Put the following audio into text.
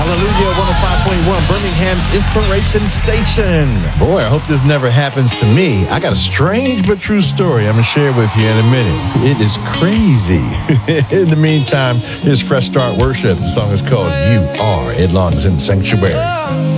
Hallelujah 105.1, Birmingham's Inspiration Station. Boy, I hope this never happens to me. I got a strange but true story I'm going to share with you in a minute. It is crazy. In the meantime, here's Fresh Start Worship. The song is called You Are. It belongs in Sanctuary.